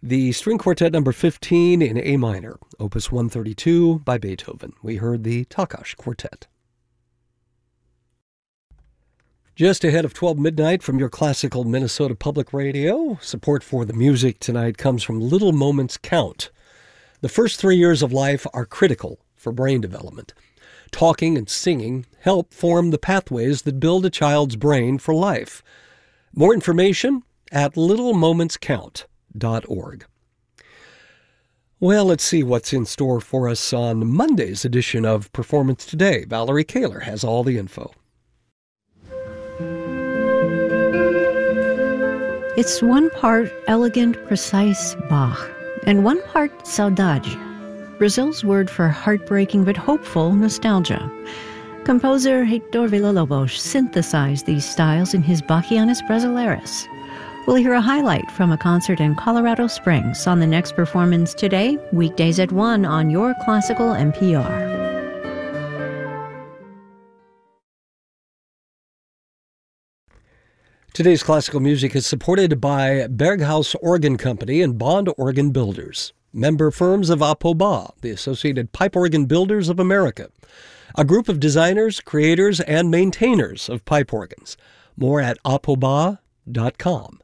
The String Quartet number 15 in A minor, Opus 132 by Beethoven. We heard the Takács Quartet. Just ahead of 12 midnight from your classical Minnesota Public Radio, support for the music tonight comes from Little Moments Count. The first 3 years of life are critical for brain development. Talking and singing help form the pathways that build a child's brain for life. More information at littlemomentscount.org. Well, let's see what's in store for us on Monday's edition of Performance Today. Valerie Kaler has all the info. It's one part elegant, precise Bach, and one part saudade, Brazil's word for heartbreaking but hopeful nostalgia. Composer Heitor Villa-Lobos synthesized these styles in his Bachianas Brasileiras. We'll hear a highlight from a concert in Colorado Springs on the next Performance Today, weekdays at 1 on your classical NPR. Today's classical music is supported by Berghaus Organ Company and Bond Organ Builders, member firms of APOBA, the Associated Pipe Organ Builders of America, a group of designers, creators, and maintainers of pipe organs. More at apoba.com.